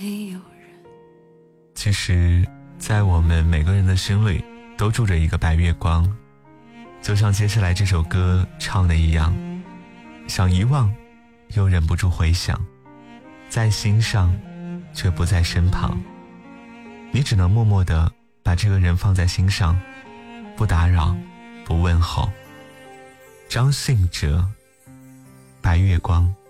其实在我们每个人的心里都住着一个白月光，就像接下来这首歌唱的一样，想遗忘又忍不住回想，在心上却不在身旁，你只能默默地把这个人放在心上，不打扰，不问候。张信哲，白月光。